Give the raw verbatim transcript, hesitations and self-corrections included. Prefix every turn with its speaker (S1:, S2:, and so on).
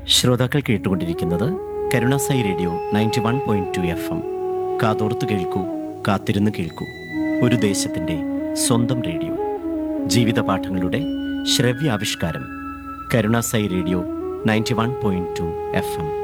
S1: ശ്രോതാക്കൾ കേട്ടുകൊണ്ടിരിക്കുന്നത് Karunasai radio ninety one point two F M. കാതോർത്ത് കേൾക്കൂ, കാത്തിരുന്ന് കേൾക്കൂ. ഒരു ദേശത്തിൻ്റെ സ്വന്തം റേഡിയോ. ജീവിത പാഠങ്ങളുടെ ശ്രവ്യാവിഷ്കാരം. Karunasai radio ninety one point two F M.